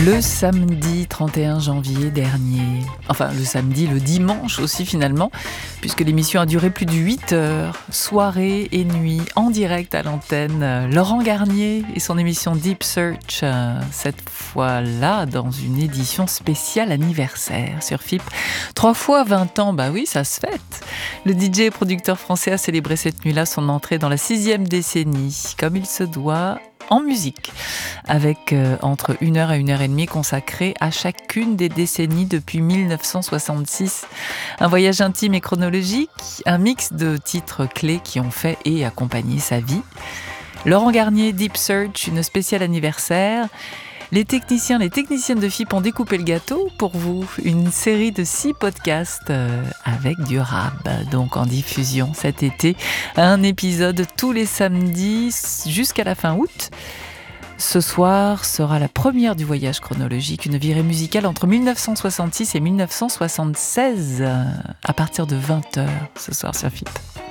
Le samedi 31 janvier dernier, enfin le dimanche aussi finalement, puisque l'émission a duré plus de 8 heures, soirée et nuit, en direct à l'antenne. Laurent Garnier et son émission Deep Search, cette fois-là dans une édition spéciale anniversaire sur FIP. 3 fois 20 ans, bah oui, ça se fête. Le DJ et producteur français a célébré cette nuit-là son entrée dans la 6e décennie, comme il se doit, en musique, avec entre 1h et 1h30 consacrée à chacune des décennies depuis 1966. Un voyage intime et chronologique, un mix de titres clés qui ont fait et accompagné sa vie. Laurent Garnier, Deep Search, une spéciale anniversaire. Les techniciennes de FIP ont découpé le gâteau pour vous. Une série de 6 podcasts avec du rap, donc en diffusion cet été. Un épisode tous les samedis jusqu'à la fin août. Ce soir sera la première du voyage chronologique, une virée musicale entre 1966 et 1976, à partir de 20h ce soir sur FIP.